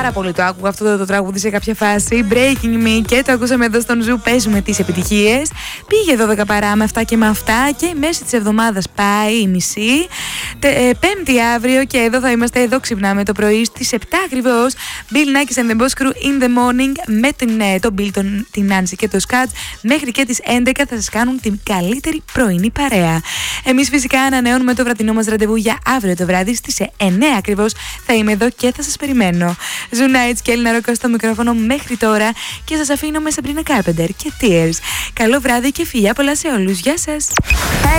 πάρα πολύ. Το άκουγα αυτό το τραγούδι σε κάποια φάση. Breaking Me, και το ακούσαμε εδώ στον Ζου. Παίζουμε τις επιτυχίες. Πήγε 12 παρά με αυτά και με αυτά. Και η μέση της εβδομάδας πάει η μισή. Πέμπτη αύριο, και εδώ θα είμαστε. Εδώ ξυπνάμε το πρωί στις 7 ακριβώς. Bill Nackis and the Boss Crew in the morning. Με τον Bill, την Nancy και το Scats. Μέχρι και τις 11 θα σας κάνουν την καλύτερη πρωινή παρέα. Εμείς φυσικά ανανεώνουμε το βραδινό μας ραντεβού για αύριο το βράδυ στις 9 ακριβώς. Θα είμαι εδώ και θα σας περιμένω. Zoo Nights και Έλληνα Ρόκα στο μικρόφωνο μέχρι τώρα, και σας αφήνω με Sabrina Carpenter και Tears. Καλό βράδυ και φιλιά πολλά σε όλους. Γεια σας.